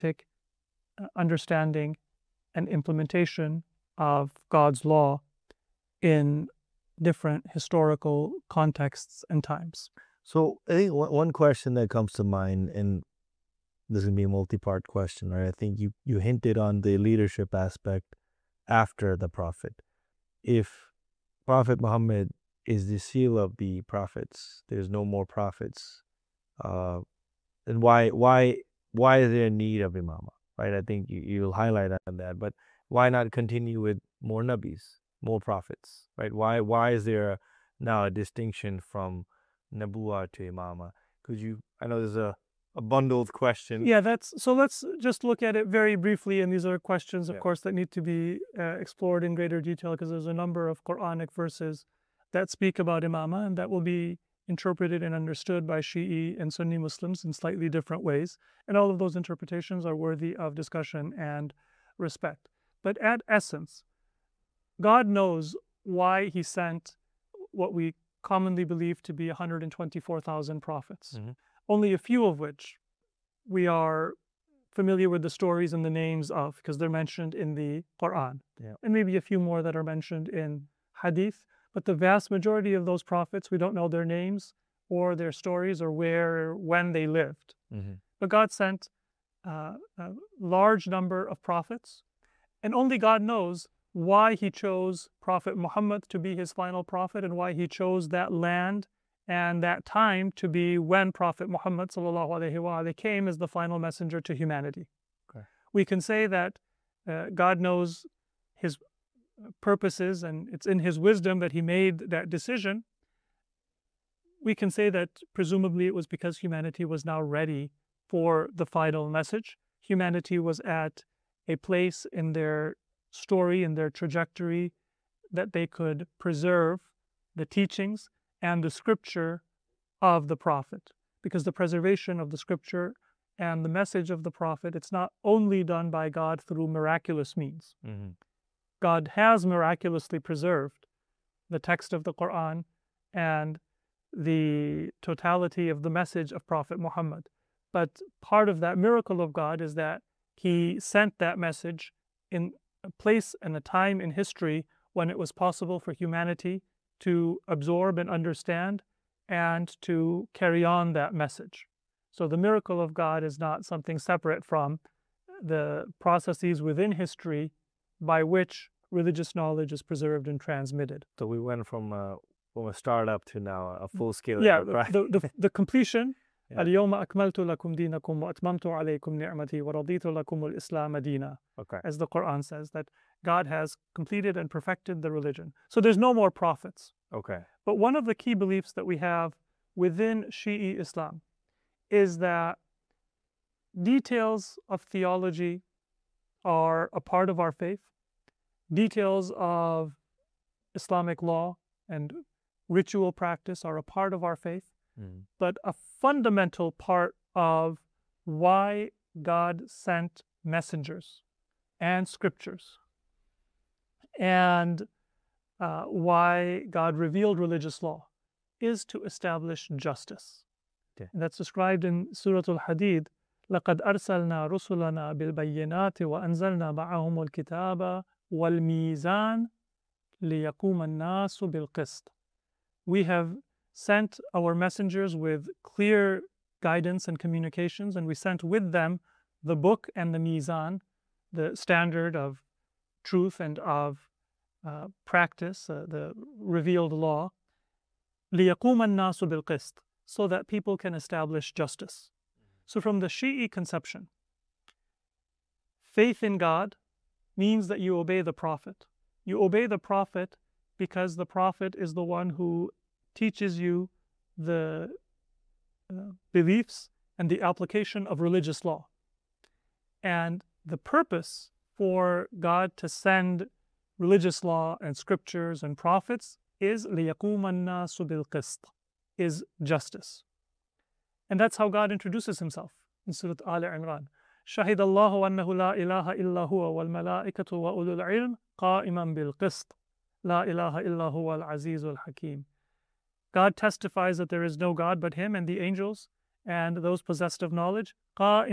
understanding and implementation of God's law in different historical contexts and times. So I think one question that comes to mind, and this is going to be a multi-part question, right? I think you hinted on the leadership aspect after the Prophet. If Prophet Muhammad is the seal of the prophets, there's no more prophets, then why is there a need of imamah, right? I think you'll highlight on that, but why not continue with more nabis, more prophets, right? Why is there now a distinction from nabuwah to imamah? I know there's a bundled question. Yeah, so let's just look at it very briefly, and these are questions, of course, that need to be explored in greater detail, because there's a number of Quranic verses that speak about imamah, and that will be interpreted and understood by Shi'i and Sunni Muslims in slightly different ways, and all of those interpretations are worthy of discussion and respect. But at essence, God knows why He sent what we commonly believe to be 124,000 prophets, only a few of which we are familiar with the stories and the names of, because they're mentioned in the Quran, and maybe a few more that are mentioned in Hadith. But the vast majority of those prophets, we don't know their names or their stories or when they lived. But God sent a large number of prophets, and only God knows why He chose Prophet Muhammad to be His final prophet, and why He chose that land and that time to be when Prophet Muhammad came as the final messenger to humanity. We can say that God knows His purposes, and it's in His wisdom that He made that decision. We can say that presumably it was because humanity was now ready for the final message. Humanity was at a place in their story, in their trajectory, that they could preserve the teachings and the scripture of the Prophet. Because the preservation of the scripture and the message of the Prophet, it's not only done by God through miraculous means. God has miraculously preserved the text of the Quran and the totality of the message of Prophet Muhammad. But part of that miracle of God is that He sent that message in a place and a time in history when it was possible for humanity to absorb and understand and to carry on that message. So the miracle of God is not something separate from the processes within history by which religious knowledge is preserved and transmitted. So we went from a startup to now a full-scale enterprise. The completion. اليوم أكملت لكم دينكم وأتممت عليكم نعمتي ورضيت لكم الإسلام دينا. As the Quran says, that God has completed and perfected the religion. So there's no more prophets. But one of the key beliefs that we have within Shi'i Islam is that details of theology are a part of our faith. Details of Islamic law and ritual practice are a part of our faith. But a fundamental part of why God sent messengers and scriptures and why God revealed religious law is to establish justice. And that's described in Surah Al-Hadid. لَقَدْ أَرْسَلْنَا رُسُلَنَا بِالْبَيِّنَاتِ وَأَنزَلْنَا مَعَهُمُ الْكِتَابَ وَالْمِيزَانَ لِيَقُومَ النَّاسُ بِالْقِسْطِ. We have sent our messengers with clear guidance and communications, and we sent with them the book and the mizan, the standard of truth and of practice, the revealed law, لِيَقُومَ النَّاسُ بِالْقِسْطِ, so that people can establish justice. So from the Shi'i conception, faith in God means that you obey the Prophet. You obey the Prophet because the Prophet is the one who teaches you the beliefs and the application of religious law. And the purpose for God to send religious law and scriptures and prophets is لِيَقُومَ النَّاسُ بِالْقِسْطِ, is justice. And that's how God introduces Himself in Surah Al Imran. شَهِدَ اللَّهُ أَنَّهُ لَا إِلَهَ إِلَّا هُوَ وَالْمَلَائِكَةُ وَأُولُو الْعِلْمِ قَائِمًا بِالْقِسْطِ لَا إِلَهَ إِلَّا هُوَ الْعَزِيزُ الْحَكِيمُ. God testifies that there is no God but Him, and the angels and those possessed of knowledge,